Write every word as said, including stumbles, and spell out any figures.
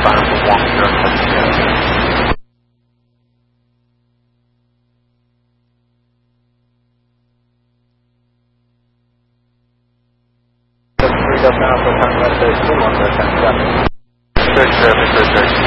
final for one zero seven zero. Three Delta Alpha, Tango thirteen, one zero seven seven. Third service, third service.